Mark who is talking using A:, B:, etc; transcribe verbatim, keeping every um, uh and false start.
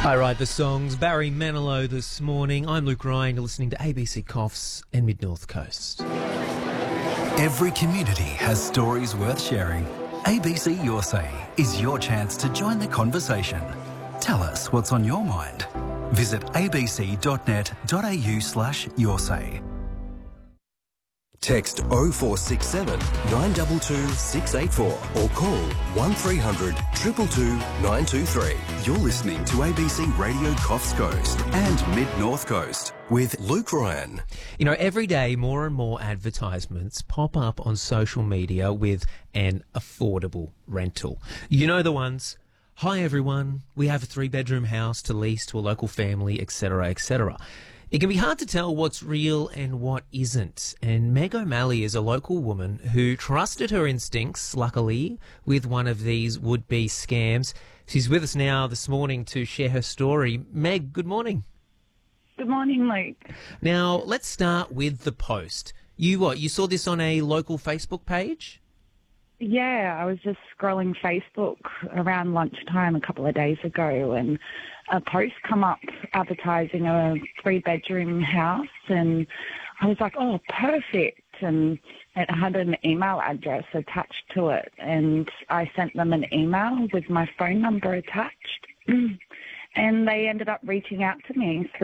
A: I write the songs. Barry Manilow this morning. I'm Luke Ryan. You're listening to A B C Coffs and Mid North Coast.
B: Every community has stories worth sharing. A B C Your Say is your chance to join the conversation. Tell us what's on your mind. Visit abc.net.au slash your say.
C: Text oh four six seven, nine two two, six eight four or call one three hundred, two two two, nine two three. You're listening to A B C Radio Coffs Coast and Mid North Coast with Luke Ryan.
A: You know, every day more and more advertisements pop up on social media with an affordable rental. You know the ones. Hi everyone, we have a three-bedroom house to lease to a local family, et cetera, et cetera. It can be hard to tell what's real and what isn't. And Meg O'Malley is a local woman who trusted her instincts, luckily, with one of these would-be scams. She's with us now this morning to share her story. Meg, good morning.
D: Good morning, Luke.
A: Now, let's start with the post. You what? You saw this on a local Facebook page?
D: Yeah, I was just scrolling Facebook around lunchtime a couple of days ago, and a post come up advertising a three-bedroom house, and I was like, oh, perfect. And it had an email address attached to it, and I sent them an email with my phone number attached, and they ended up reaching out to me